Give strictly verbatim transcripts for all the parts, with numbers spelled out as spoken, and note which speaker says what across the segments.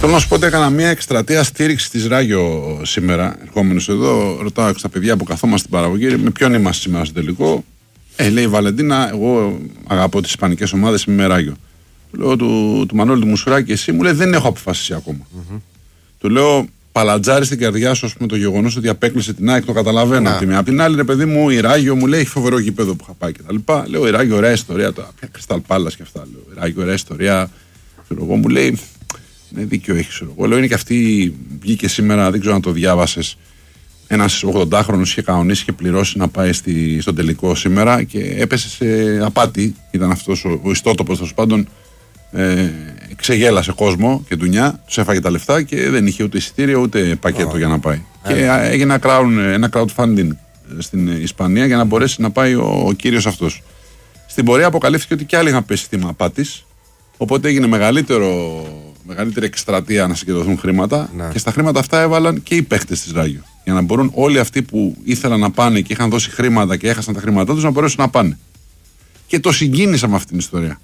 Speaker 1: Θέλω να σου πω ότι έκανα μια εκστρατεία στήριξη της Ράγιο σήμερα. Ερχόμενος εδώ, ρωτάω στα παιδιά που καθόμαστε στην παραγωγή, με ποιον είμαστε σήμερα στο τελικό. Ε, λέει η Βαλεντίνα, εγώ αγαπώ τις ισπανικές ομάδες, είμαι με Ράγιο. Του λέω του, του Μανώλη του Μουσουράκη, εσύ μου λέει δεν έχω αποφασίσει ακόμα. Mm-hmm. Του λέω παλατζάρι στην καρδιά σου με το γεγονός ότι απέκλεισε την ΑΕΚ, το καταλαβαίνω. Yeah. Απ' την άλλη, ρε παιδί μου, η Ράγιο μου λέει φοβερό γήπεδο που είχα πάει κτλ. Λέω η Ράγιο ωραία ιστορία, το Κρυσταλ Πάλας και αυτά. Λέω η Ράγιο ωραία ιστορία. Εγώ μου λέει, ναι, δίκιο έχει. Εγώ λέω είναι και αυτή βγήκε σήμερα, δεν ξέρω αν το διάβασες. Ένας ογδοντάχρονος είχε κανονίσει και πληρώσει να πάει στη, στον τελικό σήμερα και έπεσε σε απάτη. Ήταν αυτός ο, ο ιστότοπος τέλος πάντων. Ε, ξεγέλασε κόσμο και ντουνιά, τους έφαγε τα λεφτά και δεν είχε ούτε εισιτήριο ούτε πακέτο oh. για να πάει. Yeah. Και έγινε ένα, crowd, ένα crowdfunding στην Ισπανία για να μπορέσει να πάει ο, ο κύριος αυτός. Στην πορεία αποκαλύφθηκε ότι και άλλοι είχαν πέσει θύμα απάτης. Οπότε έγινε μεγαλύτερο, μεγαλύτερη εκστρατεία να συγκεντρωθούν χρήματα ναι. και στα χρήματα αυτά έβαλαν και οι παίχτες της Ράγιο. Για να μπορούν όλοι αυτοί που ήθελαν να πάνε και είχαν δώσει χρήματα και έχασαν τα χρήματά τους να μπορέσουν να πάνε. Και το συγκίνησα με αυτή την ιστορία.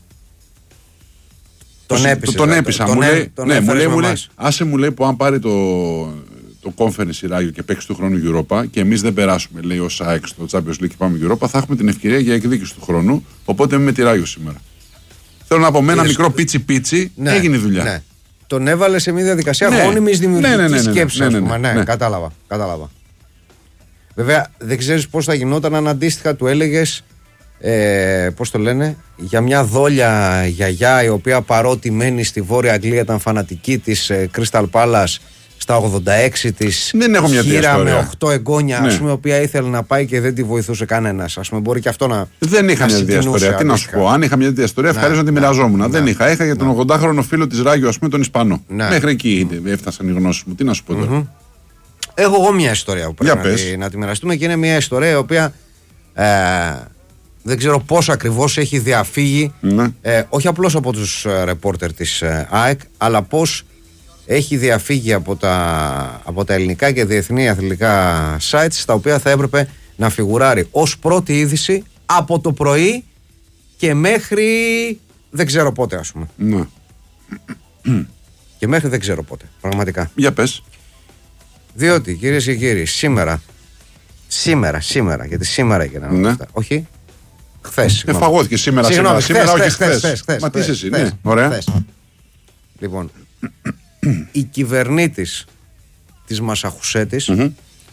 Speaker 2: Τον έπεισα.
Speaker 1: Τον έπεισα. Μου λέει, ναι, μου λέει, μου λέει, άσε μου λέει που αν πάρει το, το conference η Ράγιο και παίξει του χρόνου Europa και εμείς δεν περάσουμε, λέει ως ΑΕΚ στο Champions League και πάμε Europa, θα έχουμε την ευκαιρία για εκδίκηση του χρόνου. Οπότε είμαι με τη Ράγιο σήμερα. Θέλω να πω με ένα μικρό πίτσι πίτσι, ναι, έγινε η δουλειά. Ναι.
Speaker 2: Τον έβαλε σε μια διαδικασία ναι. γόνιμης δημιουργικής ναι, ναι, ναι, ναι, σκέψης. Ναι, ναι, ναι, ναι, ναι, ναι. Ναι, κατάλαβα, κατάλαβα. Βέβαια, δεν ξέρεις πώς θα γινόταν αν αντίστοιχα του έλεγες, ε, πώς το λένε, για μια δόλια γιαγιά η οποία παρότι μένει στη Βόρεια Αγγλία ήταν φανατική της ε, Crystal Palace στα ογδόντα έξι της χείρα με οκτώ εγγόνια, ναι. ας πούμε, η οποία ήθελε να πάει και δεν τη βοηθούσε κανένας. Ας πούμε, μπορεί και αυτό να.
Speaker 1: Δεν είχα μια τέτοια ιστορία. Τι να σου πω, αν είχα μια τέτοια ιστορία, ευχαρίστω να τη μοιραζόμουν. Ναι, δεν είχα. Είχα για τον ογδοντάχρονο φίλο της Ράγιο, ας πούμε, τον Ισπανό. Ναι. Μέχρι εκεί έφτασαν οι γνώσεις μου. Τι να σου πω τώρα. Mm-hmm.
Speaker 2: Έχω εγώ μια ιστορία που πρέπει να τη, να τη μοιραστούμε και είναι μια ιστορία η οποία ε, δεν ξέρω πώς ακριβώς έχει διαφύγει, ναι. ε, όχι απλώς από τους ρεπόρτερ της ε, ΑΕΚ, αλλά πώς έχει διαφύγει από τα, από τα ελληνικά και διεθνή αθλητικά sites τα οποία θα έπρεπε να φιγουράρει ως πρώτη είδηση από το πρωί και μέχρι δεν ξέρω πότε, ας πούμε.
Speaker 1: Ναι.
Speaker 2: Και μέχρι δεν ξέρω πότε, πραγματικά.
Speaker 1: Για πες.
Speaker 2: Διότι, κυρίες και κύριοι, σήμερα, σήμερα, σήμερα, γιατί σήμερα έγιναν
Speaker 1: ναι.
Speaker 2: αυτά. Όχι, χθες.
Speaker 1: Εφαγώθηκε σήμερα,
Speaker 2: συγγνώμη,
Speaker 1: σήμερα,
Speaker 2: χθες,
Speaker 1: σήμερα,
Speaker 2: χθες,
Speaker 1: όχι
Speaker 2: χθες,
Speaker 1: χθες. Μα τι
Speaker 2: χθες,
Speaker 1: εσύ,
Speaker 2: χθες,
Speaker 1: ναι, ωραία.
Speaker 2: Χθες. Λοιπόν, η κυβερνήτης της Μασαχουσέτης, mm-hmm.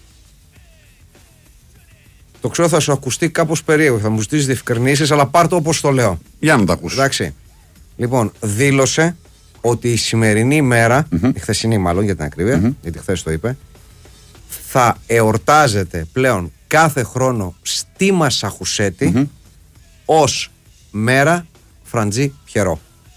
Speaker 2: το ξέρω θα σου ακουστεί κάπως περίεργο, θα μου ζητήσεις διευκρινήσεις, αλλά πάρ' το όπως το λέω.
Speaker 1: Για να το ακούσεις.
Speaker 2: Εντάξει. Λοιπόν, δήλωσε ότι η σημερινή ημέρα, mm-hmm. η χθεσινή μάλλον για την ακρίβεια, mm-hmm. γιατί χθες το είπε, θα εορτάζεται πλέον κάθε χρόνο στη Μασαχουσέτη mm-hmm. ως μέρα Φραντζή Πιερό.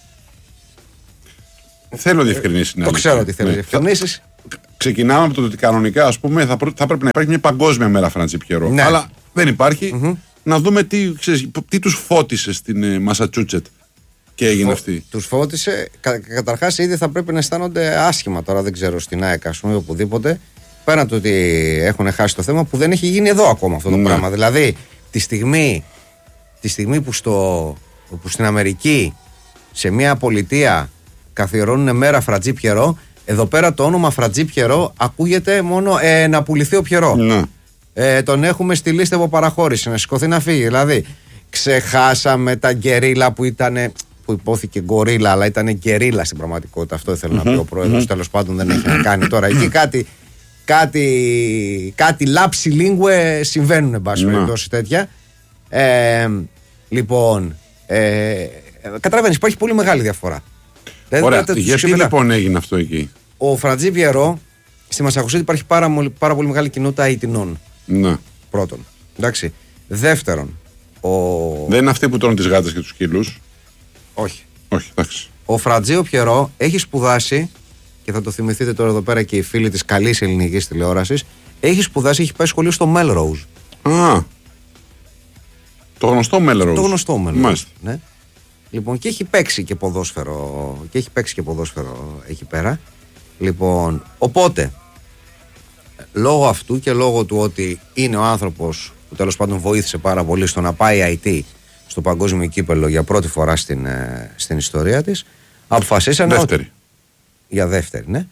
Speaker 1: Θέλω διευκρινήσεις.
Speaker 2: Το ξέρω ότι θέλω ναι. διευκρινήσεις.
Speaker 1: Ξεκινάμε από το ότι κανονικά, ας πούμε, θα, πρέ, θα πρέπει να υπάρχει μια παγκόσμια μέρα Φραντζή Πιερό. Ναι. Αλλά δεν υπάρχει. Mm-hmm. Να δούμε τι, ξέρεις, τι τους φώτισε στην Μασατσούτσετ και έγινε Φω, αυτή.
Speaker 2: Τους φώτισε. Κα, καταρχάς, ήδη θα πρέπει να αισθάνονται άσχημα τώρα, δεν ξέρω, στην ΑΕΚ, ας πούμε, οπουδήποτε. Πέραν το ότι έχουν χάσει το θέμα που δεν έχει γίνει εδώ ακόμα αυτό το ναι. πράγμα. Δηλαδή, τη στιγμή, τη στιγμή που, στο, που στην Αμερική, σε μια πολιτεία, καθιερώνουν μέρα Φραντζή Πιερό, εδώ πέρα το όνομα Φραντζή Πιερό ακούγεται μόνο ε, να πουληθεί ο Πιερό. Ναι. Ε, τον έχουμε στη λίστα από παραχώρηση, να σηκωθεί να φύγει. Δηλαδή, ξεχάσαμε τα γκερίλα που ήταν. Που υπόθηκε γκορίλα, αλλά ήταν γκερίλα στην πραγματικότητα. Αυτό ήθελε mm-hmm. να πει ο πρόεδρος. Mm-hmm. Τέλος πάντων, δεν έχει να κάνει τώρα. Εκεί κάτι, κάτι, κάτι λάψη λίγκουε συμβαίνουν, εν πάση περιπτώσει τέτοια. Ε, λοιπόν, ε, καταλαβαίνεις, υπάρχει πολύ μεγάλη διαφορά.
Speaker 1: Ωραία, δηλαδή, γιατί λοιπόν έγινε αυτό εκεί.
Speaker 2: Ο Φραντζή Πιερό, στη Μασαχουσέτη υπάρχει πάρα, πάρα πολύ μεγάλη κοινότητα Αιτινών.
Speaker 1: Ναι.
Speaker 2: Πρώτον. Εντάξει. Δεύτερον. Ο...
Speaker 1: Δεν είναι αυτοί που τρώνε τις γάτες και τους σκύλους.
Speaker 2: Όχι.
Speaker 1: Όχι, εντάξει.
Speaker 2: Ο Φραντζή Πιερό έχει σπουδάσει, και θα το θυμηθείτε τώρα εδώ πέρα και οι φίλοι της καλής ελληνικής τηλεόρασης, έχει σπουδάσει, έχει πάει σχολείο στο Melrose.
Speaker 1: Α. Το γνωστό Melrose.
Speaker 2: Το γνωστό Melrose.
Speaker 1: Μάλιστα.
Speaker 2: Ναι. Λοιπόν, και έχει παίξει και ποδόσφαιρο. Και έχει παίξει και ποδόσφαιρο εκεί πέρα. Λοιπόν, οπότε, λόγω αυτού και λόγω του ότι είναι ο άνθρωπος που τέλος πάντων βοήθησε πάρα πολύ στο να πάει άι τι στο παγκόσμιο κύπελλο για πρώτη φορά στην, στην ιστορία της, αποφασίσανε.
Speaker 1: Δεύτερη.
Speaker 2: Για δεύτερη, ναι.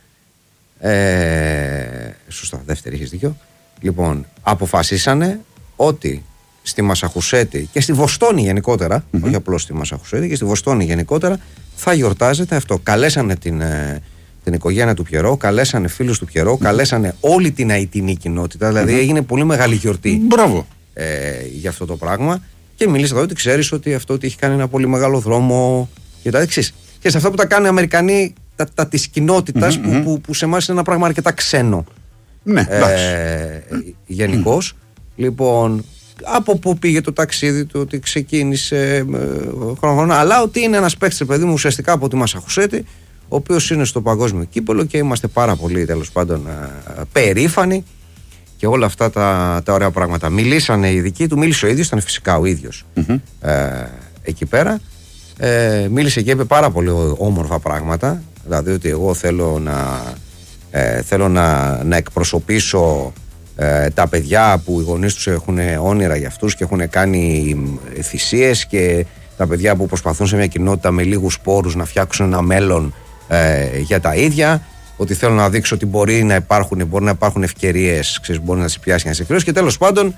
Speaker 2: Ε, σωστά, δεύτερη, έχεις δίκιο. Λοιπόν, αποφασίσανε ότι στη Μασαχουσέτη και στη Βοστόνη γενικότερα, mm-hmm. όχι απλώς στη Μασαχουσέτη, και στη Βοστόνη γενικότερα θα γιορτάζεται αυτό. Καλέσανε την, ε, την οικογένεια του Πιερό, καλέσανε φίλους του Πιερό, mm-hmm. καλέσανε όλη την αητινή κοινότητα. Δηλαδή mm-hmm. έγινε πολύ μεγάλη γιορτή.
Speaker 1: Μπράβο.
Speaker 2: Ε, για αυτό το πράγμα. Και μίλησα εδώ ότι ξέρεις ότι αυτό ότι έχει κάνει ένα πολύ μεγάλο δρόμο και τα εξής. Και σε αυτά που τα κάνουν οι Αμερικανοί, τα, τα της κοινότητας, mm-hmm. που, που, που σε εμάς είναι ένα πράγμα αρκετά ξένο.
Speaker 1: Ναι,
Speaker 2: ε, γενικώς. Λοιπόν, από πού πήγε το ταξίδι του, ότι ξεκίνησε χρόνο, αλλά ότι είναι ένας παίκτης, παιδί μου, ουσιαστικά από τη Μασαχουσέτη, ο οποίος είναι στο παγκόσμιο κύπελλο και είμαστε πάρα πολύ, τέλος πάντων, περήφανοι και όλα αυτά τα, τα ωραία πράγματα. Μιλήσανε οι δικοί του, μίλησε ο ίδιος, ήταν φυσικά ο ίδιος mm-hmm. ε, εκεί πέρα. Ε, μίλησε και είπε πάρα πολύ όμορφα πράγματα, δηλαδή ότι εγώ θέλω να, ε, θέλω να, να εκπροσωπήσω ε, τα παιδιά που οι γονείς τους έχουν όνειρα για αυτούς και έχουν κάνει θυσίες, και τα παιδιά που προσπαθούν σε μια κοινότητα με λίγους πόρους να φτιάξουν ένα μέλλον ε, για τα ίδια, ότι θέλω να δείξω ότι μπορεί να υπάρχουν, μπορεί να υπάρχουν ευκαιρίες, ξέρεις, μπορεί να τις πιάσει ένα ευκαιρίες, και τέλος πάντων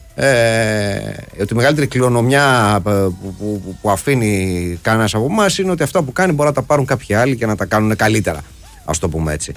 Speaker 2: Ε, ότι η μεγαλύτερη κληρονομιά που, που, που αφήνει κανένας από εμάς είναι ότι αυτά που κάνει μπορεί να τα πάρουν κάποιοι άλλοι και να τα κάνουν καλύτερα, ας το πούμε έτσι.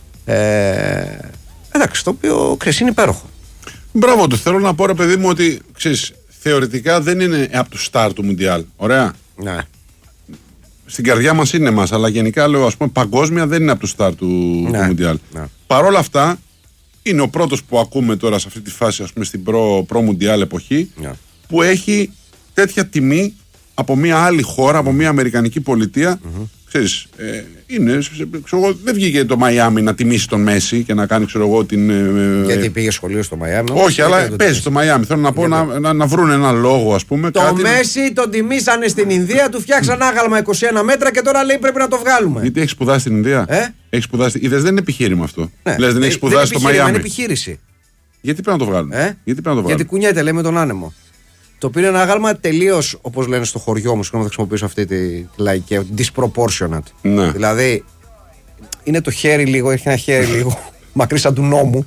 Speaker 2: ε, Εντάξει, το οποίο ξέρεις είναι υπέροχο.
Speaker 1: Μπράβο του, θέλω να πω ρε παιδί μου ότι ξέρεις, θεωρητικά δεν είναι από του στάρ του Μουντιάλ. Ωραία.
Speaker 2: Ναι.
Speaker 1: Στην καρδιά μας είναι μας, αλλά γενικά λέω, ας πούμε, παγκόσμια δεν είναι από του στάρ του,
Speaker 2: ναι.
Speaker 1: του Μουντιάλ.
Speaker 2: Ναι.
Speaker 1: Παρ' όλα αυτά είναι ο πρώτος που ακούμε τώρα σε αυτή τη φάση, ας πούμε, στην προ-Μουντιάλ εποχή, yeah. που έχει τέτοια τιμή από μια άλλη χώρα, από μια αμερικανική πολιτεία. Mm-hmm. Ξέρεις, ε, είναι, ξέρω εγώ, δεν βγήκε το Μαϊάμι να τιμήσει τον Μέση και να κάνει, ξέρω εγώ, την. Ε,
Speaker 2: Γιατί πήγε σχολείο στο Μαϊάμι.
Speaker 1: Όχι, αλλά παίζει στο Μαϊάμι. Θέλω να πω να, να, να βρουν ένα λόγο, ας πούμε.
Speaker 2: Το
Speaker 1: κάτι...
Speaker 2: Μέση τον τιμήσανε στην Ινδία, του φτιάξαν άγαλμα είκοσι ένα μέτρα και τώρα λέει πρέπει να το βγάλουμε.
Speaker 1: Γιατί έχει σπουδάσει στην Ινδία.
Speaker 2: Ε?
Speaker 1: Έχει σπουδάσει. Είδες, δεν είναι επιχείρημα αυτό.
Speaker 2: Ναι.
Speaker 1: Λες, δεν έχει σπουδάσει στο Μαϊάμι.
Speaker 2: Είναι επιχείρηση.
Speaker 1: Γιατί πρέπει να το βγάλουν.
Speaker 2: Ε?
Speaker 1: Γιατί πρέπει να το βγάλουν.
Speaker 2: Γιατί κουνιέται, λέει, με τον άνεμο. Το πήρε ένα άγαλμα τελείως, όπως λένε στο χωριό μου, συγγνώμη, θα χρησιμοποιήσω αυτή τη λαϊκή, disproportionate.
Speaker 1: Ναι.
Speaker 2: Δηλαδή, είναι το χέρι λίγο, έχει ένα χέρι λίγο μακρύ σαν του νόμου,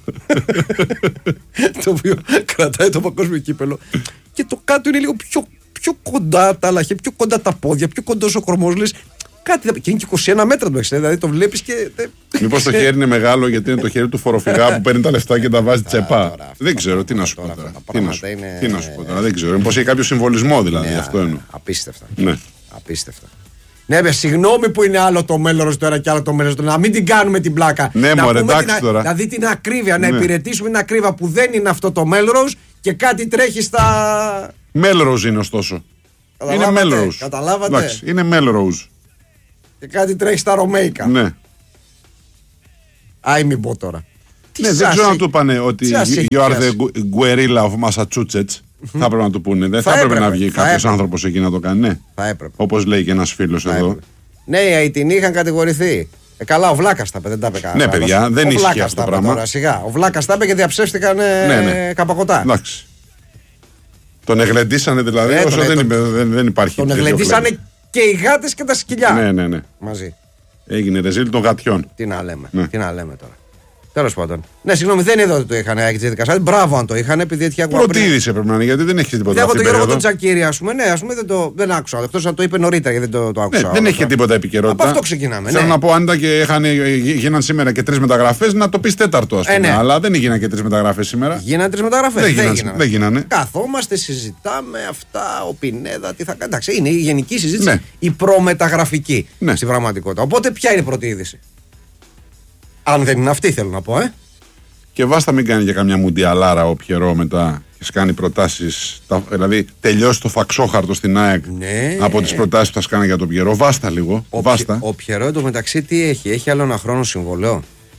Speaker 2: το οποίο κρατάει το παγκόσμιο κύπελλο, και το κάτω είναι λίγο πιο, πιο κοντά τα λαχεία, πιο κοντά τα πόδια, πιο κοντός ο κορμός, λες. Κάτι και είναι και είκοσι ένα μέτρα το έξι, δηλαδή το βλέπεις και.
Speaker 1: Μήπως το χέρι είναι μεγάλο γιατί είναι το χέρι του φοροφυγά που παίρνει τα λεφτά και τα βάζει τσεπά. Δεν ξέρω, τι να σου πω τώρα. Τι να σου πω τώρα, δεν ξέρω. Μήπως έχει κάποιο συμβολισμό δηλαδή, αυτό εννοώ.
Speaker 2: Απίστευτα.
Speaker 1: Ναι.
Speaker 2: Απίστευτα. Ναι, συγγνώμη που είναι άλλο το Μέλρος τώρα και άλλο το Μέλρος τώρα. Να μην την κάνουμε την πλάκα.
Speaker 1: Ναι, μωρέ, εντάξει τώρα.
Speaker 2: Δηλαδή την ακρίβεια, να υπηρετήσουμε την ακρίβεια που δεν είναι αυτό το Μέλρος και κάτι τρέχει στα.
Speaker 1: Μέλρος είναι ωστόσο. Είναι Μέλρος.
Speaker 2: Καταλάβατε.
Speaker 1: Είναι Μέλρος.
Speaker 2: Και κάτι τρέχει στα Ρωμαϊκά.
Speaker 1: Ναι.
Speaker 2: Άι, μην πω τώρα.
Speaker 1: Ναι, δεν ξέρω να του πάνε ότι you are the guerrilla of Massachusetts. Θα έπρεπε να του πούνε. Δεν θα, θα έπρεπε να βγει κάποιο άνθρωπο εκεί να το κάνει. Ναι.
Speaker 2: Θα έπρεπε.
Speaker 1: Όπως λέει και ένας φίλος εδώ.
Speaker 2: Έπρεπε. Ναι, οι Αιτινοί είχαν κατηγορηθεί. Ε, καλά, ο Βλάκας τα είπε, δεν τα είπε κανένα.
Speaker 1: Ναι, παιδιά, δεν ισχύει αυτό το πράγμα.
Speaker 2: Τώρα, σιγά. Ο Βλάκας τα είπε και διαψεύστηκαν ε, ναι, ναι. καπακωτά.
Speaker 1: Εντάξει. Τον εγλεντήσανε δηλαδή, ε, όσο τον, δεν, τον, είπε, δεν, δεν υπάρχει.
Speaker 2: Τον εγλεντήσανε και οι γάτες και τα σκυλιά.
Speaker 1: Ναι, ναι, ναι.
Speaker 2: Μαζί.
Speaker 1: Έγινε ρεζίλ των γατιών.
Speaker 2: Τι να λέμε, ναι. τι να λέμε τώρα. Τέλος πάντων. Ναι, συγγνώμη, δεν είδα ότι το είχαν έτσι διαδικασία. Μπράβο αν το είχαν, επειδή έτσι ακούω.
Speaker 1: Προτήρησε πρέπει να είναι, γιατί δεν έχει τίποτα.
Speaker 2: Εγώ τον Γιώργο τον Τζακίρι, α πούμε, ναι, ας πούμε δεν, το, δεν άκουσα. Εκτός αν το είπε νωρίτερα, γιατί δεν το, το άκουσα.
Speaker 1: Ναι, δεν έχει τίποτα επικαιρότητα.
Speaker 2: Από αυτό ξεκινάμε.
Speaker 1: Θέλω
Speaker 2: ναι.
Speaker 1: να πω, αν τα και είχαν, γίναν σήμερα και τρεις μεταγραφές, να το πει τέταρτο, α πούμε. Ε, ναι. Αλλά δεν έγιναν και τρεις μεταγραφές σήμερα.
Speaker 2: Γίνανε τρεις μεταγραφές.
Speaker 1: Δεν, δεν, γίνανε. δεν γίνανε.
Speaker 2: Καθόμαστε, συζητάμε αυτά, ο Πινέδα, τι θα κάνει. Εντάξει, είναι η γενική συζήτηση,
Speaker 1: ναι.
Speaker 2: η προμεταγραφική
Speaker 1: ναι.
Speaker 2: στην πραγματικότητα. Οπότε ποια είναι η πρώτη είδηση. Αν δεν είναι αυτή, θέλω να πω, ε.
Speaker 1: Και βάστα μην κάνει για καμιά μουντιαλάρα ο Πιερό μετά και σκάνει προτάσεις. Δηλαδή τελειώσει το φαξόχαρτο στην ΑΕΚ
Speaker 2: ναι.
Speaker 1: από τις προτάσεις που θα σκάνει για τον Πιερό. Βάστα λίγο.
Speaker 2: Ο,
Speaker 1: βάστα.
Speaker 2: ο Πιερό εντωμεταξύ τι έχει, έχει άλλο ένα χρόνο συμβολέο.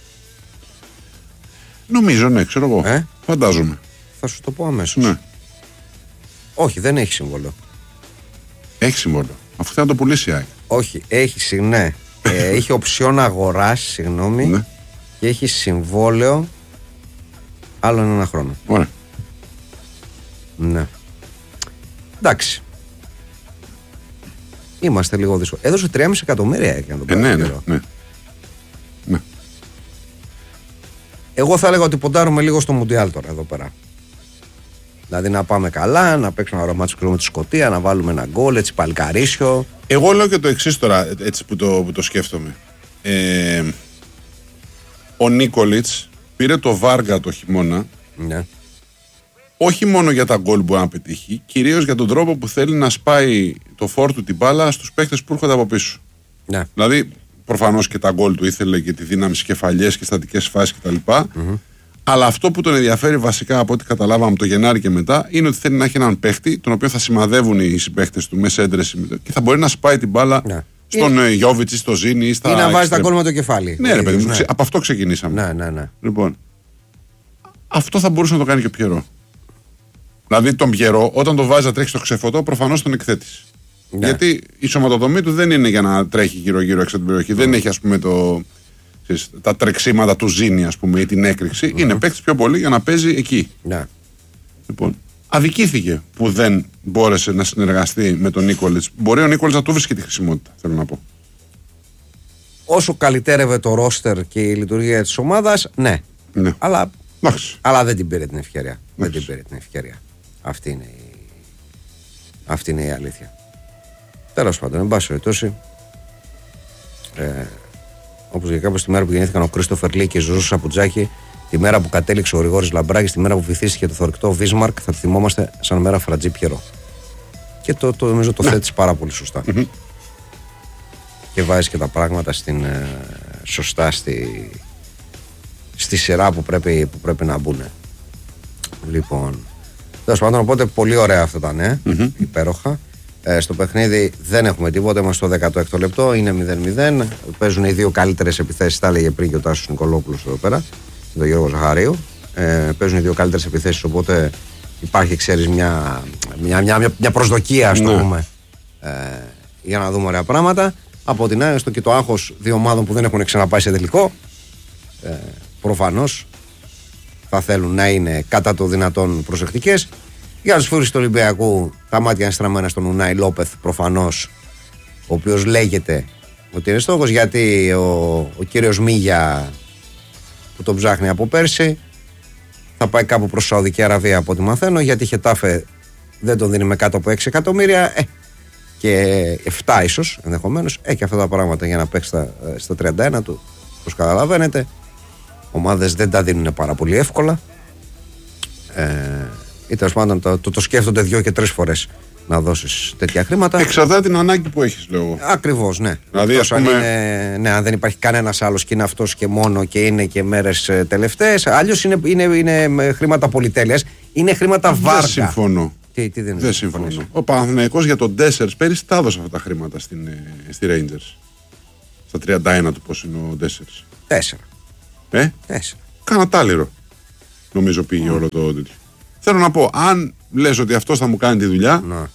Speaker 1: Νομίζω, ναι, ξέρω εγώ.
Speaker 2: Ε?
Speaker 1: Φαντάζομαι.
Speaker 2: Θα σου το πω αμέσως.
Speaker 1: Ναι.
Speaker 2: Όχι, δεν έχει συμβολέο.
Speaker 1: Έχει συμβόλαιο. Αφού θέλει να το πουλήσει η ΑΕΚ.
Speaker 2: Όχι, έχει, ναι. ε, έχει οψιόν αγοράς, συγγνώμη.
Speaker 1: Ναι.
Speaker 2: Και έχει συμβόλαιο άλλο ένα χρόνο.
Speaker 1: Ωραία.
Speaker 2: Ναι. Εντάξει. Είμαστε λίγο δύσκολοι. Έδωσε τρία κόμμα πέντε εκατομμύρια για να το
Speaker 1: ε, ναι, ναι, ναι.
Speaker 2: Εγώ θα έλεγα ότι ποντάρουμε λίγο στο Μουντιάλ τώρα εδώ πέρα. Δηλαδή να πάμε καλά, να παίξουμε ένα ρομάτσο με τη Σκωτία, να βάλουμε ένα γκολ, έτσι παλικαρίσιο.
Speaker 1: Εγώ λέω και το εξής τώρα, έτσι που το, που το σκέφτομαι. Ε, ο Νίκολιτς πήρε το Βάργα το χειμώνα.
Speaker 2: Ναι.
Speaker 1: Όχι μόνο για τα γκολ που μπορεί να πετύχει, κυρίως για τον τρόπο που θέλει να σπάει το φόρ του την μπάλα στους παίχτες που έρχονται από πίσω.
Speaker 2: Ναι.
Speaker 1: Δηλαδή, προφανώς και τα γκολ του ήθελε και τη δύναμη στις κεφαλιές και στατικές φάσεις κτλ. Mm-hmm. Αλλά αυτό που τον ενδιαφέρει βασικά από ό,τι καταλάβαμε το Γενάρη και μετά είναι ότι θέλει να έχει έναν παίχτη τον οποίο θα σημαδεύουν οι συμπαίχτες του μέσα έντρεση και θα μπορεί να σπάει την μπάλα ναι. στον είναι... Γιόβιτς ή στο Ζήνη ή στα.
Speaker 2: Ή να βάζει τα γκολ με το κεφάλι.
Speaker 1: Ναι, ρε παιδί μου, ναι. από αυτό ξεκινήσαμε.
Speaker 2: Ναι, ναι, ναι.
Speaker 1: Λοιπόν, αυτό θα μπορούσε να το κάνει και ο Πιερό. Δηλαδή τον Πιερό, όταν το βάζει να τρέχει στο ξεφωτό, προφανώς τον εκθέτεις. Ναι. Γιατί η σωματοδομή του δεν είναι για να τρέχει γύρω-γύρω έξω από την περιοχή. Ναι. Δεν έχει, ας πούμε, το. Τα τρεξίματα του Ζήνη, ας πούμε, ή την έκρηξη, mm-hmm. είναι παίκτης πιο πολύ για να παίζει εκεί.
Speaker 2: Yeah.
Speaker 1: Λοιπόν, αδικήθηκε που δεν μπόρεσε να συνεργαστεί με τον Νίκολιτς. Μπορεί ο Νίκολιτς να του βρίσκει τη χρησιμότητα, θέλω να πω.
Speaker 2: Όσο καλυτέρευε το ρόστερ και η λειτουργία της ομάδας, ναι.
Speaker 1: ναι.
Speaker 2: Αλλά,
Speaker 1: Άχι.
Speaker 2: αλλά δεν την πήρε την ευκαιρία. Δεν την πήρε την ευκαιρία. Αυτή είναι η, Αυτή είναι η αλήθεια. Τέλος πάντων, εν πάση περιπτώσει. Ε, Όπως και κάπως τη μέρα που γεννήθηκαν ο Κρίστοφερ Λί και η Ζωζό Σαπουτζάκη, τη μέρα που κατέληξε ο Γρηγόρης Λαμπράκης, τη μέρα που βυθίστηκε το θωρηκτό Βίσμαρκ, θα τη θυμόμαστε σαν μέρα Φρατζή Πιερό. Και το, το νομίζω το ναι. θέτεις πάρα πολύ σωστά. Mm-hmm. Και βάζεις και τα πράγματα στην, ε, σωστά στη, στη σειρά που πρέπει, που πρέπει να μπουν. Λοιπόν, τέλος πάντων, οπότε πολύ ωραία αυτά τα νέα, mm-hmm. υπέροχα. Ε, στο παιχνίδι δεν έχουμε τίποτα, είμαστε στο δέκατο έκτο λεπτό, είναι μηδέν μηδέν. Παίζουν οι δύο καλύτερες επιθέσεις, τα έλεγε πριν και ο Τάσος Νικολόπουλος εδώ πέρα, με τον Γιώργο Ζαχαρίου. Ε, παίζουν οι δύο καλύτερες επιθέσεις, οπότε υπάρχει, ξέρεις, μια, μια, μια, μια προσδοκία, ας το ναι. πούμε, ε, για να δούμε ωραία πράγματα. Από την άλλη, στο και το άγχος δύο ομάδων που δεν έχουν ξαναπάει σε τελικό, ε, προφανώς θα θέλουν να είναι κατά το δυνατόν προσεκτικές. Για τους φίλους του Ολυμπιακού, τα μάτια είναι στραμμένα στον Ουνάι Λόπεθ, προφανώς, ο οποίος λέγεται ότι είναι στόχος, γιατί ο, ο κύριος Μίγια που τον ψάχνει από πέρσι θα πάει κάπου προς Σαουδική Αραβία από ό,τι μαθαίνω, γιατί η Χετάφε δεν τον δίνει με κάτω από έξι εκατομμύρια ε, και επτά ίσως ενδεχομένως. Έχει και αυτά τα πράγματα για να παίξει στα, στα τριάντα ένα του, όπως καταλαβαίνετε. Ομάδες δεν τα δίνουν πάρα πολύ εύκολα. Ε, ή τέλος πάντων το, το, το σκέφτονται δύο και τρεις φορές να δώσεις τέτοια χρήματα.
Speaker 1: Εξαρτάται την ανάγκη που έχεις, λέω.
Speaker 2: Ακριβώς, ναι.
Speaker 1: Δηλαδή, ας πούμε...
Speaker 2: αν, είναι, ναι, αν δεν υπάρχει κανένας άλλος και είναι αυτός και μόνο και είναι και μέρες ε, τελευταίες. Αλλιώς είναι, είναι, είναι χρήματα πολυτέλειας. Είναι χρήματα βάρκα.
Speaker 1: Δεν συμφωνώ.
Speaker 2: Τι, τι δεν
Speaker 1: δεν συμφωνώ. Ο Παναθηναϊκός για τον Ντέσσερς πέρυσι τα έδωσε αυτά τα χρήματα στην, στη Rangers. Στα τριάντα ένα του πώς είναι ο Ντέσσερς.
Speaker 2: Τέσσερα.
Speaker 1: Ε?
Speaker 2: Τέσσερα.
Speaker 1: Κάνα τάλιρο. Νομίζω πήγε mm. όλο το τέτοιο. Θέλω να πω, αν λες ότι αυτός θα μου κάνει τη δουλειά,
Speaker 2: να.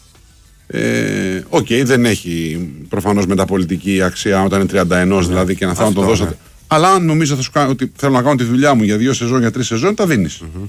Speaker 1: ε, οκ, okay, δεν έχει προφανώς μεταπολιτική αξία όταν είναι τριάντα ένα, ναι. δηλαδή και να θέλω να το δώσετε. Ναι. Αλλά αν νομίζω θα σου κάνω, ότι θέλω να κάνω τη δουλειά μου για δύο σεζόν, για τρεις σεζόν, τα δίνεις. Mm-hmm.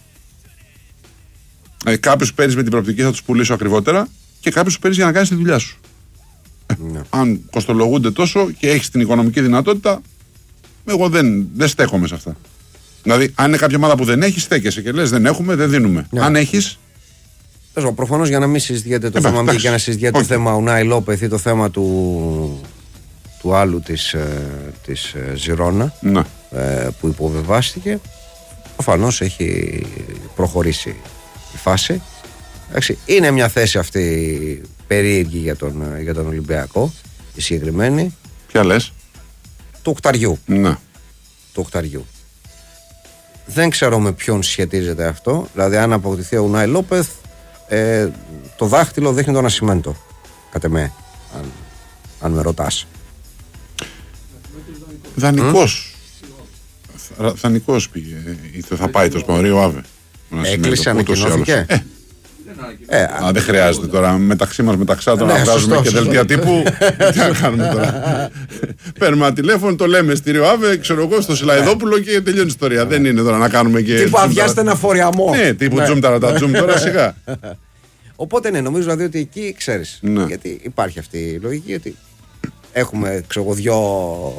Speaker 1: Ε, κάποιους παίρνεις με την προοπτική θα τους πουλήσω ακριβότερα και κάποιους παίρνεις για να κάνεις τη δουλειά σου. Ναι. Αν κοστολογούνται τόσο και έχεις την οικονομική δυνατότητα, εγώ δεν, δεν στέκομαι σε αυτά. Δηλαδή, αν είναι κάποια ομάδα που δεν έχει, στέκεσαι και λες δεν έχουμε, δεν δίνουμε. Ναι. Αν έχεις.
Speaker 2: Προφανώς για να μην συζητιέται το ε, θέμα και να συζητιέται okay. το θέμα Ουνάι Λόπεθ ή το θέμα του, του άλλου της, της Ζιρόνα
Speaker 1: ναι.
Speaker 2: ε, που υποβεβάστηκε. Προφανώς έχει προχωρήσει η φάση. Εντάξει, είναι μια θέση αυτή περίεργη για τον, για τον Ολυμπιακό, η συγκεκριμένη.
Speaker 1: Ποια λες?
Speaker 2: Του οκταριού.
Speaker 1: Ναι.
Speaker 2: Του οκταριού. Δεν ξέρω με ποιον σχετίζεται αυτό. Δηλαδή, αν αποκτηθεί ο Ουνάι Λόπεθ, ε, το δάχτυλο δείχνει τον Ασημέντο. Κατ' εμέ, αν, αν με ρωτάς.
Speaker 1: Δανεικός. Mm? Δανεικός πήγε. Θα πάει το Σπανωρίο Άβε.
Speaker 2: Έκλεισε, ανακοινώθηκε.
Speaker 1: Ε. Ε, Α, δεν χρειάζεται τώρα μεταξύ μας μεταξά τώρα
Speaker 2: ναι,
Speaker 1: να βγάζουμε
Speaker 2: σωστό,
Speaker 1: και δελτία τύπου. Τι να κάνουμε τώρα? Παίρνουμε ένα τηλέφωνο, το λέμε στη Ριοάβε, ξέρω εγώ, στο Σιλαϊδόπουλο και τελειώνει η ιστορία. Δεν είναι τώρα να κάνουμε και.
Speaker 2: Τύπου αδειάστε ένα φοριαμό.
Speaker 1: Ναι, τύπου τζουμ τα τζουμ τώρα σιγά.
Speaker 2: Οπότε ναι, νομίζω δηλαδή ότι εκεί ξέρεις.
Speaker 1: Ναι.
Speaker 2: Γιατί υπάρχει αυτή η λογική ότι έχουμε ξέρω, δυο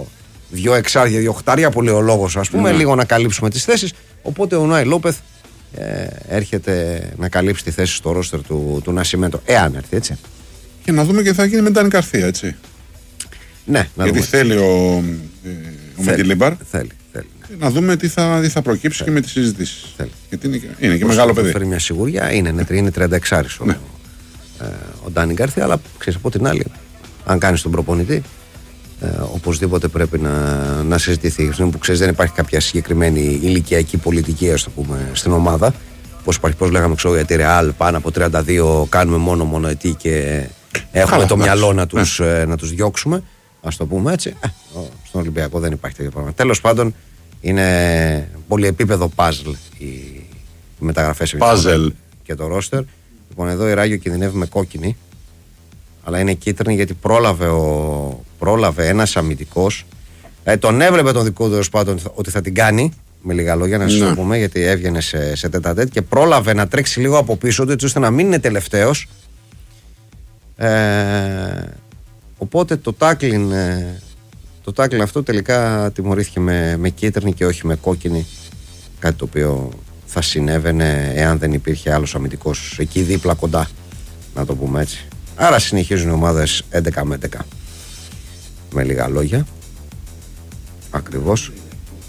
Speaker 2: Δυο εξάρια, δυο οχτάρια, πολύ ο λόγος, ας πούμε, ναι. λίγο να καλύψουμε τις θέσεις. Οπότε ο Ουνάι Λόπεθ ε, έρχεται να καλύψει τη θέση στο ρόστερ του, του Νασιμέντο, εάν έρθει, έτσι.
Speaker 1: Και να δούμε και θα γίνει με Ντάνι Γκαρθία, έτσι.
Speaker 2: Ναι, να
Speaker 1: γιατί
Speaker 2: δούμε.
Speaker 1: θέλει ο, ε, ο Μεντιλίμπαρ.
Speaker 2: Θέλει, θέλει. Ναι.
Speaker 1: Να δούμε τι θα, τι θα προκύψει θέλει. Και με τις συζητήσεις. Θέλει. Γιατί είναι, είναι και μεγάλο παιδί.
Speaker 2: Φέρει μια σιγουριά, είναι, είναι, είναι τριάντα έξι ο, ναι. ε, ο Ντάνι Γκαρθία, αλλά ξέρεις από την άλλη, αν κάνεις τον προπονητή, ε, οπωσδήποτε πρέπει να, να συζητηθεί. Που ξέρεις, δεν υπάρχει κάποια συγκεκριμένη ηλικιακή πολιτική, ας το πούμε, στην ομάδα. Πώς υπάρχει, πώς λέγαμε, ξέρω, για τη Ρεάλ πάνω από τριάντα δύο κάνουμε μόνο μονοετή και έχουμε Καλά, το μυαλό να τους, ναι. ε, να τους διώξουμε. Ας το πούμε έτσι. Ε, στον Ολυμπιακό δεν υπάρχει τέτοιο πράγμα. Τέλος πάντων, είναι πολυεπίπεδο puzzle οι, οι μεταγραφές και το roster. Λοιπόν, εδώ η Ράγιο κινδυνεύει με κόκκινη, αλλά είναι κίτρινη γιατί πρόλαβε, ο, πρόλαβε ένας αμυντικός. Ε, τον έβλεπε τον δικό του τέλος πάντων ότι θα την κάνει. Με λίγα λόγια, να σας το πούμε, γιατί έβγαινε σε, σε τετατέτ και πρόλαβε να τρέξει λίγο από πίσω του, έτσι ώστε να μην είναι τελευταίος. Ε, οπότε το τάκλιν, το τάκλιν αυτό τελικά τιμωρήθηκε με, με κίτρινη και όχι με κόκκινη. Κάτι το οποίο θα συνέβαινε εάν δεν υπήρχε άλλος αμυντικός εκεί δίπλα κοντά. Να το πούμε έτσι. Άρα συνεχίζουν οι ομάδες έντεκα με έντεκα. Με λίγα λόγια. Ακριβώς.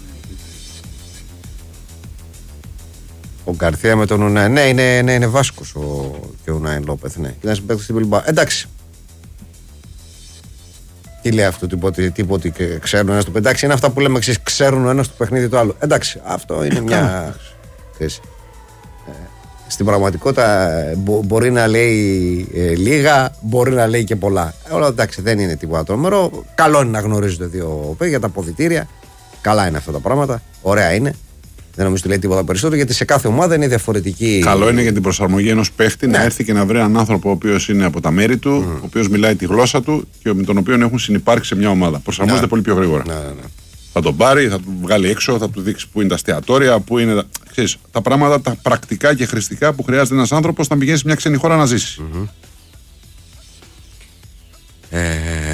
Speaker 2: Ο Γκαρθία με τον Ουνάι. Ναι, είναι, ναι, είναι Βάσκος ο, και ο Ουνάι Λόπεθ. Ναι. Ήταν συμπαίκτης στην Μπιλμπάο. Εντάξει. Τι λέει αυτό, τίποτε, τίποτε ξέρουν ένας του. Εντάξει, είναι αυτά που λέμε εξής. Ξέρουν ο ένας το παιχνίδι του άλλου. Εντάξει, αυτό είναι μια. Ξέρεις, ε, στην πραγματικότητα μπο, μπορεί να λέει ε, λίγα, μπορεί να λέει και πολλά. Όλα εντάξει, δεν είναι τίποτα τρομερό. Καλό είναι να γνωρίζονται δύο παιδιά για τα αποδυτήρια. Καλά είναι αυτά τα πράγματα. Ωραία είναι. Δεν νομίζω ότι λέει τίποτα περισσότερο, γιατί σε κάθε ομάδα είναι διαφορετική.
Speaker 1: Καλό είναι για την προσαρμογή ενός παίχτη, ναι, να έρθει και να βρει έναν άνθρωπο ο οποίος είναι από τα μέρη του, mm. ο οποίος μιλάει τη γλώσσα του και με τον οποίο έχουν συνυπάρξει σε μια ομάδα. Προσαρμόζεται, ναι, πολύ πιο γρήγορα. Ναι, ναι, ναι. Θα τον πάρει, θα τον βγάλει έξω, θα του δείξει πού είναι τα εστιατόρια, πού είναι τα, ξέρεις, τα πράγματα τα πρακτικά και χρηστικά που χρειάζεται ένας άνθρωπος να πηγαίνει σε μια ξένη χώρα να ζήσει. Mm-hmm.
Speaker 2: Ε...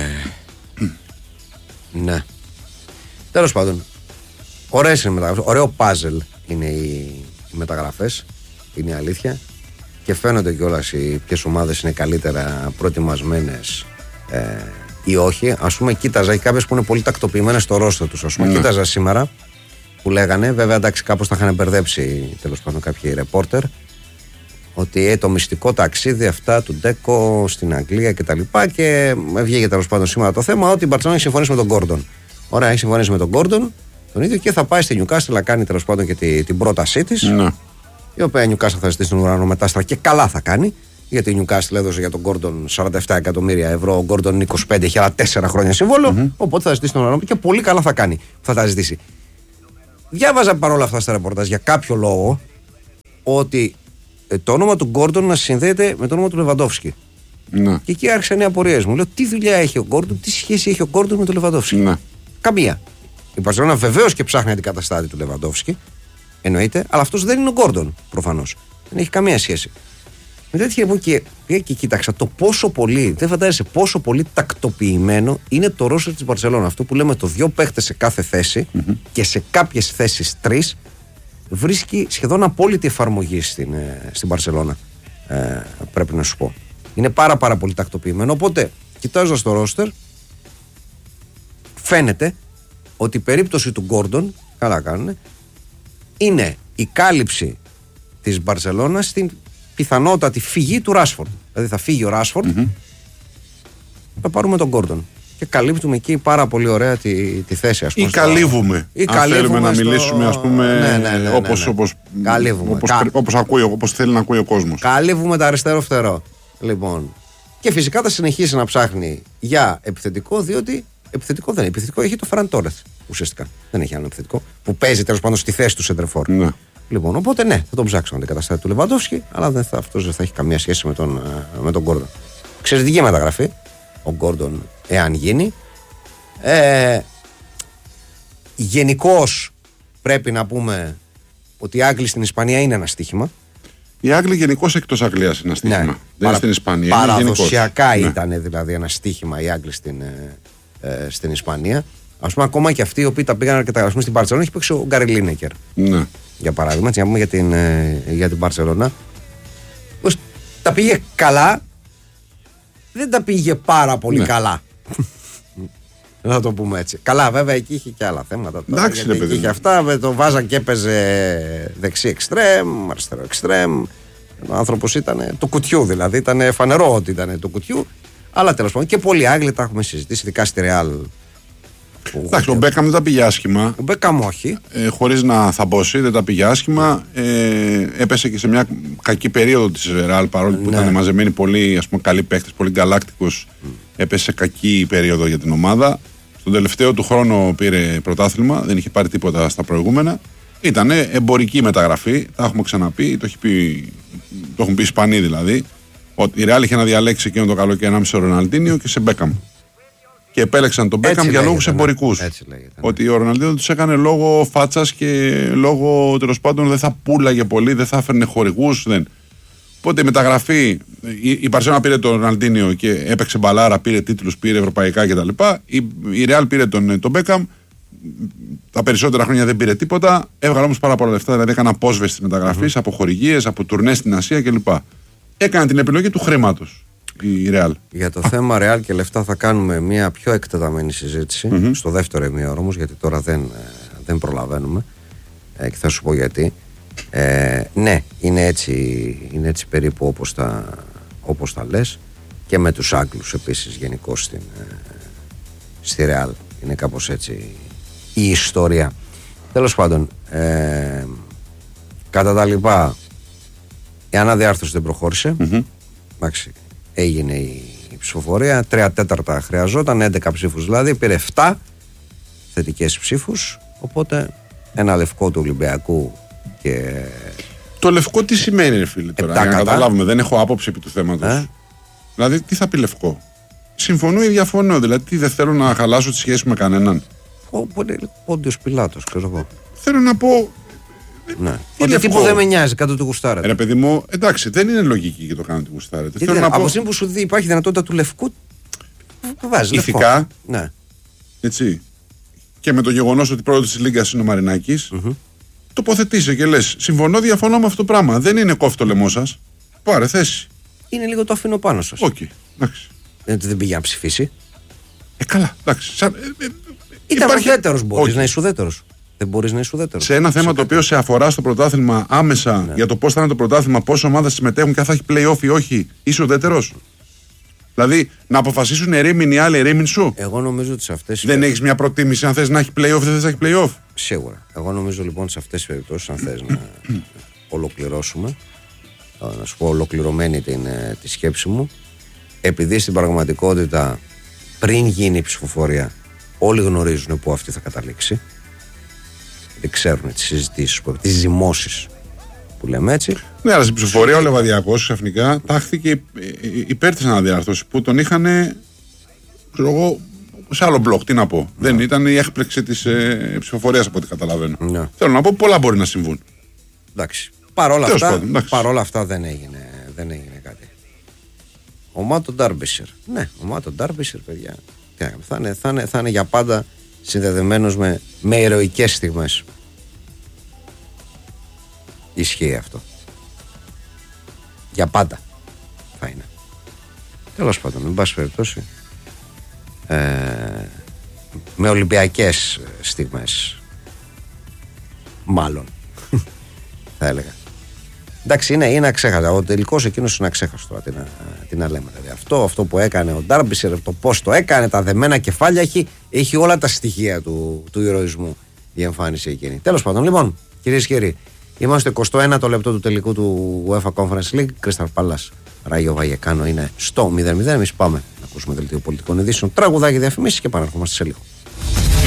Speaker 2: ναι. Τέλος πάντων. Ωραίες είναι οι μεταγραφές. Ωραίο puzzle είναι οι, οι μεταγραφές. Είναι η αλήθεια. Και φαίνονται κιόλας οι ποιες ομάδες είναι καλύτερα προετοιμασμένες ε, ή όχι. Ας πούμε, κοίταζα, έχει κάποιες που είναι πολύ τακτοποιημένες στο ρόστερ τους. Ας πούμε, mm. κοίταζα σήμερα που λέγανε, βέβαια εντάξει, κάπως τα είχαν μπερδέψει τέλος πάντων κάποιοι ρεπόρτερ, ότι ε, το μυστικό ταξίδι αυτά του Ντέκο στην Αγγλία κτλ. Και, και βγήκε τέλος πάντων σήμερα το θέμα ότι η Μπαρτσελόνα έχει συμφωνήσει με τον Γκόρντον. Ωραία, έχει συμφωνήσει με τον Γκόρντον. Τον ίδιο και θα πάει στη Νιουκάστλ να κάνει τέλος πάντων και τη, την πρότασή της. Ναι. Η οποία η Νιουκάστλ θα ζητήσει τον ουρανό μετάστρα και καλά θα κάνει. Γιατί η Νιουκάστλ έδωσε για τον Γκόρντον σαράντα επτά εκατομμύρια ευρώ. Ο Γκόρντον είναι είκοσι πέντε, έχει άλλα τέσσερα χρόνια συμβόλαιο. Mm-hmm. Οπότε θα ζητήσει τον ουρανό και πολύ καλά θα κάνει. Θα τα ζητήσει. Διάβαζα παρόλα αυτά στα ρεπορτάζ για κάποιο λόγο ότι ε, το όνομα του Γκόρντον να συνδέεται με το όνομα του Λεβαντόφσκι. Ναι. Και εκεί άρχισαν οι απορίες μου. Λέω τι δουλειά έχει ο Γκόρντον, τι σχέση έχει ο Γκόρντον με τον Λεβαντόφσκι. Ναι. Καμία. Η Μπαρσελόνα βεβαίως και ψάχνει αντικαταστάτη του Λεβαντόφσκι. Εννοείται, αλλά αυτός δεν είναι ο Γκόρντον προφανώς. Δεν έχει καμία σχέση. Με τέτοια λοιπόν και, και κοίταξα το πόσο πολύ, δεν φαντάζεσαι πόσο πολύ τακτοποιημένο είναι το ρόστερ της Μπαρσελόνα. Αυτό που λέμε το δύο παίχτες σε κάθε θέση mm-hmm. και σε κάποιες θέσεις τρεις βρίσκει σχεδόν απόλυτη εφαρμογή στην, στην Μπαρσελόνα. Ε, πρέπει να σου πω. Είναι πάρα πάρα πολύ τακτοποιημένο. Οπότε, κοιτάζοντας το ρόστερ, φαίνεται ότι η περίπτωση του Γκόρντον, καλά κάνουνε, είναι η κάλυψη της Μπαρσελόνας στην πιθανότατη φυγή του Ράσφορντ. Δηλαδή θα φύγει ο Ράσφορντ, mm-hmm. θα πάρουμε τον Γκόρντον και καλύπτουμε εκεί πάρα πολύ ωραία τη, τη θέση, ας πούμε.
Speaker 1: Ή καλύβουμε. Ή αν θέλουμε να στο... μιλήσουμε, ας πούμε, ναι, ναι, ναι, ναι, όπως, ναι. όπως, όπως, Κα... όπως, ακούει, όπως θέλει να ακούει ο κόσμος.
Speaker 2: Καλύβουμε το αριστερό φτερό. Λοιπόν, και φυσικά θα συνεχίσει να ψάχνει για επιθετικό, διότι επιθετικό δεν είναι. Επιθετικό έχει το Φεραν Τόρεθ ουσιαστικά. Δεν έχει άλλο επιθετικό. Που παίζει τέλος πάντων στη θέση του σεντερφόρ. Ναι. Λοιπόν, οπότε ναι, θα τον ψάξω να αντικαταστάτη του Λεβαντόφσκι, αλλά δεν θα, αυτός δεν θα έχει καμία σχέση με τον, με τον Γκόρντον. Εξαιρετική μεταγραφή ο Γκόρντον, εάν γίνει. Ε, γενικώς πρέπει να πούμε ότι οι Άγγλοι στην Ισπανία είναι ένα στοίχημα.
Speaker 1: Οι Άγγλοι γενικώς εκτός Αγγλίας είναι ένα στοίχημα. Ναι. Δεν Παρα, είναι στην Ισπανία.
Speaker 2: Παραδοσιακά είναι ήταν δηλαδή ένα στοίχημα οι Άγγλοι στην, ε, ε, στην Ισπανία. Ας πούμε, ακόμα και αυτοί οι οποίοι τα πήγαν και τα γράψουν στην Μπαρσελόνα, έχει παίξει ο Γκάρι Λίνεκερ.
Speaker 1: Ναι.
Speaker 2: Για παράδειγμα, έτσι, να πούμε για την, για την Μπαρσελόνα. Τα πήγε καλά, δεν τα πήγε πάρα πολύ ναι. καλά. Να το πούμε έτσι. Καλά, βέβαια εκεί είχε και άλλα θέματα.
Speaker 1: Εντάξει, ρε παιδί.
Speaker 2: Είχε αυτά, με το βάζαν και έπαιζε δεξί εξτρέμ, αριστερό εξτρέμ. Ο άνθρωπος ήταν του κουτιού, δηλαδή ήταν φανερό ότι ήταν του κουτιού. Αλλά τέλος πάντων και πολλοί Άγγλοι τα έχουμε συζητήσει, ειδικά στη Ρεάλ.
Speaker 1: Εντάξει, ο Μπέκαμ δεν τα πήγε άσχημα.
Speaker 2: Ο Μπέκαμ όχι.
Speaker 1: Ε, χωρίς να θαμπώσει, δεν τα πήγε άσχημα. Ε, έπεσε και σε μια κακή περίοδο της Ρεάλ, παρόλο που ναι. ήταν μαζεμένοι πολύ ας πούμε, καλοί παίκτες, πολύ γκαλάκτικος. Mm. Έπεσε σε κακή περίοδο για την ομάδα. Στον τελευταίο του χρόνο πήρε πρωτάθλημα, δεν είχε πάρει τίποτα στα προηγούμενα. Ήταν εμπορική μεταγραφή, τα έχουμε ξαναπεί, το, έχει πει, το έχουν πει οι Ισπανοί δηλαδή. Ότι η Ρεάλ είχε να διαλέξει εκείνο το καλοκαίρι ανάμεσα σε Ροναλντίνιο και σε Μπέκαμ. Και επέλεξαν τον Μπέκαμ για λόγους εμπορικούς. Ότι ο Ροναλντίνιο τους έκανε λόγω φάτσας και λόγω τέλος πάντων δεν θα πούλαγε πολύ, δεν θα έφερνε χορηγούς. Δεν. Οπότε η μεταγραφή, η Μπαρσελόνα πήρε τον Ροναλντίνιο και έπαιξε μπαλάρα, πήρε τίτλους, πήρε ευρωπαϊκά κτλ. Η, η Ρεάλ πήρε τον, τον Μπέκαμ. Τα περισσότερα χρόνια δεν πήρε τίποτα. Έβγαλε όμως πάρα πολλά λεφτά, δηλαδή έκανε απόσβεση της μεταγραφής, mm-hmm. από χορηγίες, από τουρνές στην Ασία κλπ. Έκανε την επιλογή του χρήματος η Ρεάλ. Για
Speaker 2: το θέμα Ρεάλ και λεφτά θα κάνουμε μια πιο εκτεταμένη συζήτηση mm-hmm. στο δεύτερο ημίωρο όμως, γιατί τώρα δεν, δεν προλαβαίνουμε ε, και θα σου πω γιατί. Ε, ναι, είναι έτσι, είναι έτσι περίπου όπως τα, όπως τα λες, και με τους Άγγλους επίσης γενικώς στην, ε, στη Ρεάλ είναι κάπως έτσι η ιστορία. Τέλος πάντων, ε, κατά τα λοιπά, η αναδιάρθρωση δεν προχώρησε. Mm-hmm. Εντάξει, έγινε η, η ψηφοφορία. Τρία τέταρτα χρειαζόταν, έντεκα ψήφους δηλαδή. Πήρε επτά θετικές ψήφους. Οπότε ένα λευκό του Ολυμπιακού. Και...
Speaker 1: Το λευκό τι σημαίνει, ρε φίλε, τώρα, για να καταλάβουμε. Δεν έχω άποψη επί του θέματος. Ε? Δηλαδή, τι θα πει λευκό. Συμφωνώ ή διαφωνώ. Δηλαδή, τι δεν θέλω να χαλάσω τη σχέση με κανέναν.
Speaker 2: Πόντιος Πιλάτος, ξέρω εγώ.
Speaker 1: Θέλω να πω.
Speaker 2: Ναι. Ότι τίποτα δεν με νοιάζει, κάτω του γουστάρετε.
Speaker 1: Ρε παιδί μου, εντάξει, δεν είναι λογική και το κάνω του γουστάρετε.
Speaker 2: Θέλω να από πω... στιγμή που σου δει υπάρχει δυνατότητα του λευκού, το βάζει.
Speaker 1: Ηθικά.
Speaker 2: Ναι.
Speaker 1: Έτσι. Και με το γεγονός ότι πρόεδρος της Λίγκας είναι ο Μαρινάκης, mm-hmm. τοποθετήσει και λες: συμφωνώ, διαφωνώ με αυτό το πράγμα. Δεν είναι κόφτο το λαιμό σας. Πάρε θέση.
Speaker 2: Είναι λίγο το αφήνω πάνω σας.
Speaker 1: Όχι. Okay.
Speaker 2: Δεν, δεν πήγε να ψηφίσει.
Speaker 1: Ε, καλά. Εντάξει. Σαν, ε, ε,
Speaker 2: Ήταν υπάρχει... ουδέτερος, μπορείς okay. να είσαι ουδέτερος. Δεν μπορείς να είσαι ουδέτερος.
Speaker 1: Σε ένα θέμα το οποίο σε αφορά στο πρωτάθλημα άμεσα ναι. για το πώς θα είναι το πρωτάθλημα, πόσες ομάδες συμμετέχουν και αν θα έχει play-off ή όχι, είσαι ουδέτερος. Δηλαδή να αποφασίσουν ερήμην οι άλλοι ερήμην σου.
Speaker 2: Εγώ νομίζω ότι σε αυτές.
Speaker 1: Δεν έχεις μια προτίμηση αν θες να έχει play-off, δεν θες να έχει play-off.
Speaker 2: Σίγουρα. Εγώ νομίζω λοιπόν σε αυτές τις περιπτώσεις, αν θες να ολοκληρώσουμε, να σου πω ολοκληρωμένη την, τη σκέψη μου, επειδή στην πραγματικότητα πριν γίνει η ψηφοφορία, όλοι γνωρίζουν πού αυτή θα καταλήξει. Δεν ξέρουν τις συζητήσεις, τις ζυμώσεις που λέμε έτσι.
Speaker 1: Ναι, αλλά στην ψηφοφορία ο Λεβαδιακός ξαφνικά τάχθηκε υπέρ της αναδιάρθρωσης που τον είχαν, ξέρω εγώ, σε άλλο μπλοκ. Τι να πω. Ναι. Δεν ήταν η έκπληξη της ε, ψηφοφορίας από ό,τι καταλαβαίνω. Ναι. Θέλω να πω, πολλά μπορεί να συμβούν.
Speaker 2: Εντάξει. Παρόλα αυτά, παρόλα αυτά δεν, έγινε, δεν έγινε κάτι. Ο Μάτο Ντάρμπισερ. Ναι, ο Μάτο Ντάρμπισερ, παιδιά. Θα είναι, θα, είναι, θα είναι για πάντα συνδεδεμένος με, με ηρωικές στιγμές. Ισχύει αυτό. Για πάντα θα είναι. Τέλος πάντων, εν πάση περιπτώσει, ε, με ολυμπιακές στιγμές, μάλλον θα έλεγα. Εντάξει, είναι, είναι αξέχαστο. Ο τελικός εκείνος είναι αξέχαστο. Τι να, τι να λέμε. Δηλαδή. Αυτό, αυτό που έκανε ο Ντάρμπισερ, το πώς το έκανε, τα δεμένα κεφάλια, έχει, έχει όλα τα στοιχεία του, του ηρωισμού η εμφάνιση εκείνη. Τέλος πάντων, λοιπόν, κυρίες και κύριοι, είμαστε εικοστό ένατο λεπτό του τελικού του UEFA Conference League. Crystal Palace, Ράγιο Βαγεκάνο είναι στο μηδέν μηδέν. Εμείς πάμε να ακούσουμε δελτίο πολιτικών ειδήσεων, τραγουδάκι, διαφημίσεις και επαναρχόμαστε σε λίγο.